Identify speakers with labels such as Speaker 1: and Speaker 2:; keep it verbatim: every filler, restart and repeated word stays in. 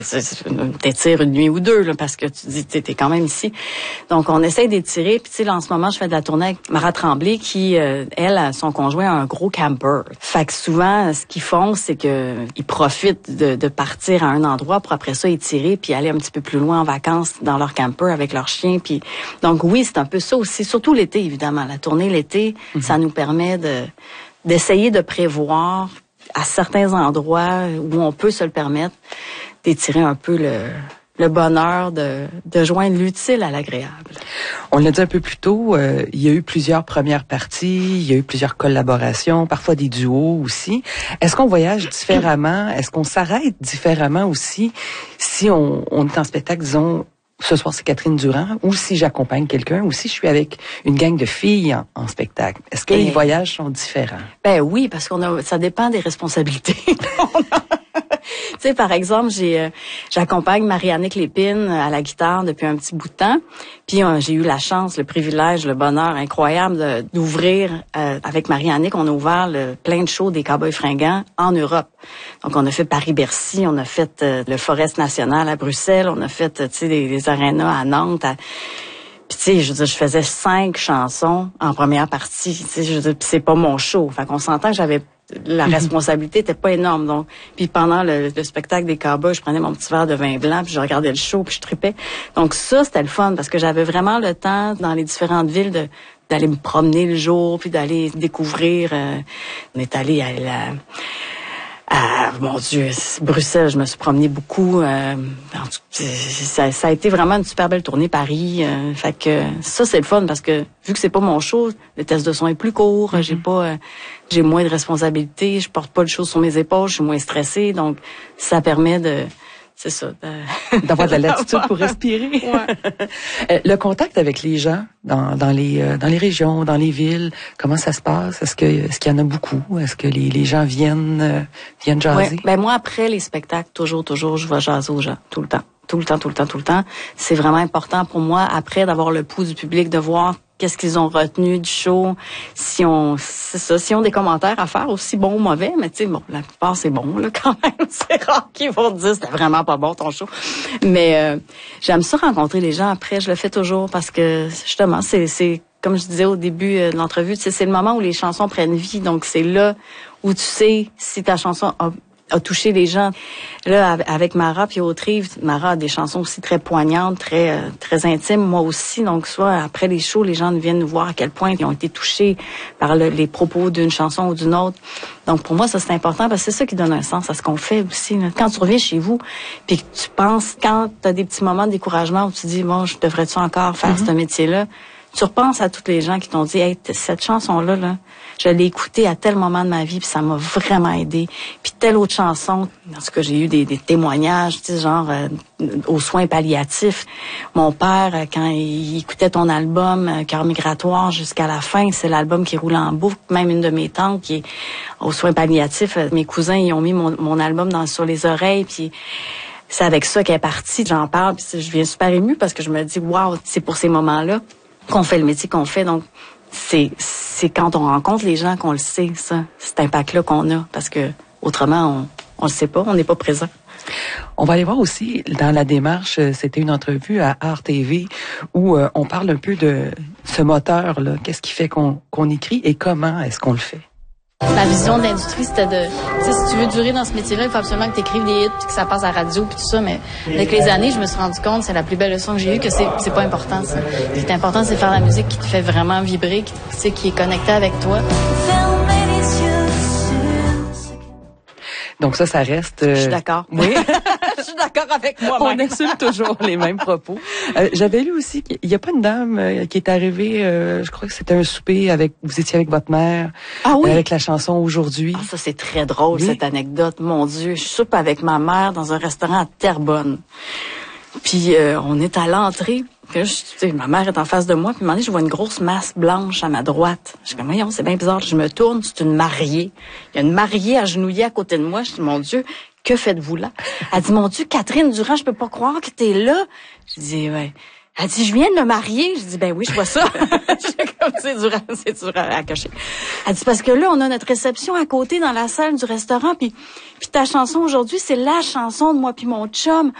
Speaker 1: T'étires une nuit ou deux, là, parce que tu dis, t'es quand même ici. Donc, on essaye d'étirer. Puis, tu sais, là, en ce moment, je fais de la tournée avec Mara Tremblay, qui, euh, elle, son conjoint a un gros camper. Fait que souvent, ce qu'ils font, c'est que ils profitent de, de partir à un endroit pour après ça étirer puis aller un petit peu plus loin en vacances dans leur camper avec leurs chiens. Puis, donc, oui, c'est un peu ça aussi. Surtout l'été, évidemment. La tournée l'été, mm-hmm. ça nous permet de d'essayer de prévoir à certains endroits où on peut se le permettre, d'étirer un peu le, le bonheur de, de joindre l'utile à l'agréable.
Speaker 2: On l'a dit un peu plus tôt, euh, il y a eu plusieurs premières parties, il y a eu plusieurs collaborations, parfois des duos aussi. Est-ce qu'on voyage différemment? Est-ce qu'on s'arrête différemment aussi si on, on est en spectacle, disons, ce soir c'est Catherine Durand, ou si j'accompagne quelqu'un, ou si je suis avec une gang de filles en, en spectacle? Est-ce que Et, les voyages sont différents?
Speaker 1: Ben oui, parce qu'on a, ça dépend des responsabilités. Tu sais, par exemple, j'ai euh, j'accompagne Marie-Annick Lépine à la guitare depuis un petit bout de temps. Puis euh, j'ai eu la chance, le privilège, le bonheur incroyable de, d'ouvrir euh, avec Marie-Annick. On a ouvert le, plein de shows des Cowboys Fringants en Europe. Donc on a fait Paris-Bercy, on a fait euh, le Forest National à Bruxelles, on a fait euh, tu sais des, des arénas à Nantes. À... Puis tu sais, je veux dire, je faisais cinq chansons en première partie. Tu sais, je veux dire, puis c'est pas mon show. Fait qu'on s'entend que j'avais la responsabilité était pas énorme. Donc, puis pendant le, le spectacle des Cowboys, je prenais mon petit verre de vin blanc, puis je regardais le show, puis je tripais. Donc ça, c'était le fun parce que j'avais vraiment le temps dans les différentes villes de d'aller me promener le jour, puis d'aller découvrir. Euh, on est allé à la Ah, mon Dieu, Bruxelles, je me suis promenée beaucoup. Euh, ça, ça a été vraiment une super belle tournée, Paris. Euh, fait que ça, c'est le fun parce que vu que c'est pas mon show, le test de son est plus court. Mm-hmm. J'ai pas, euh, j'ai moins de responsabilités. Je porte pas le show sur mes épaules. Je suis moins stressée, donc ça permet de, c'est ça, de...
Speaker 2: d'avoir de la latitude pour respirer. Ouais. Le contact avec les gens dans, dans les euh, dans les régions, dans les villes, comment ça se passe? Est-ce que est-ce qu'il y en a beaucoup? Est-ce que les, les gens viennent euh, viennent jaser?
Speaker 1: Ouais, ben moi après les spectacles, toujours toujours je vais jaser aux gens tout le temps, tout le temps, tout le temps, tout le temps. C'est vraiment important pour moi après d'avoir le pouls du public, de voir qu'est-ce qu'ils ont retenu du show, si on, c'est ça, si on des commentaires à faire, aussi bons ou mauvais, mais tu sais, bon, la plupart c'est bon, là, quand même. C'est rare qu'ils vont dire c'était vraiment pas bon ton show. Mais, euh, j'aime ça rencontrer les gens après, je le fais toujours parce que, justement, c'est, c'est, comme je disais au début de l'entrevue, tu sais, c'est le moment où les chansons prennent vie, donc c'est là où tu sais si ta chanson a, a touché les gens. Là, avec Mara puis Autrive, Mara a des chansons aussi très poignantes, très euh, très intimes, moi aussi. Donc, soit après les shows, les gens viennent nous voir à quel point ils ont été touchés par le, les propos d'une chanson ou d'une autre. Donc, pour moi, ça, c'est important parce que c'est ça qui donne un sens à ce qu'on fait aussi. Là. Quand tu reviens chez vous, puis que tu penses, quand tu as des petits moments de découragement où tu dis, bon, je devrais-tu encore faire mm-hmm. ce métier-là? Tu repenses à toutes les gens qui t'ont dit, hey, cette chanson-là, là, je l'ai écoutée à tel moment de ma vie, puis ça m'a vraiment aidé. Puis telle autre chanson, en tout cas, j'ai eu des, des témoignages, tu sais, genre euh, aux soins palliatifs. Mon père, quand il écoutait ton album euh, Cœur migratoire jusqu'à la fin, c'est l'album qui roule en boucle. Même une de mes tantes qui est aux soins palliatifs, euh, mes cousins, ils ont mis mon, mon album dans, sur les oreilles, puis c'est avec ça qu'elle est partie. J'en parle, puis je viens super émue parce que je me dis, waouh, c'est pour ces moments-là qu'on fait le métier qu'on fait. Donc, c'est c'est quand on rencontre les gens qu'on le sait, ça, cet impact-là qu'on a. Parce que autrement, on on le sait pas, on n'est pas présent.
Speaker 2: On va aller voir aussi, dans la démarche, c'était une entrevue à Art T V où euh, on parle un peu de ce moteur-là. Qu'est-ce qui fait qu'on qu'on écrit et comment est-ce qu'on le fait?
Speaker 1: Ma vision de l'industrie, c'était de, tu sais, si tu veux durer dans ce métier-là, il faut absolument que tu écrives des hits puis que ça passe à la radio puis tout ça. Mais avec les années, je me suis rendu compte, c'est la plus belle leçon que j'ai eue, que c'est, c'est pas important, ça. Ce qui est important, c'est faire la musique qui te fait vraiment vibrer, qui, tu sais, qui est connectée avec toi.
Speaker 2: Donc ça, ça reste... Euh...
Speaker 1: Je suis d'accord.
Speaker 2: Oui.
Speaker 1: Je suis d'accord avec moi-même.
Speaker 2: On assume toujours les mêmes propos. Euh, j'avais lu aussi qu'il y a pas une dame euh, qui est arrivée, euh, je crois que c'était un souper avec, vous étiez avec votre mère.
Speaker 1: Ah oui.
Speaker 2: Euh, avec la chanson Aujourd'hui.
Speaker 1: Ah, ça c'est très drôle, oui. Cette anecdote. Mon Dieu, je soupe avec ma mère dans un restaurant à Terrebonne. Puis euh, on est à l'entrée. Puis je, tu sais, ma mère est en face de moi. Puis à un moment donné, je vois une grosse masse blanche à ma droite. Je dis, voyons, c'est bien bizarre. Je me tourne, c'est une mariée. Il y a une mariée agenouillée à côté de moi. Je dis, mon Dieu, que faites-vous là? Elle dit, mon Dieu, Catherine Durand, je peux pas croire que t'es là. Je dis, ouais. Elle dit, je viens de me marier. Je dis, ben oui, je vois ça. Comme c'est dur, à, c'est dur à cacher. Elle dit, parce que là, on a notre réception à côté dans la salle du restaurant, puis, puis ta chanson aujourd'hui, c'est la chanson de moi puis mon chum.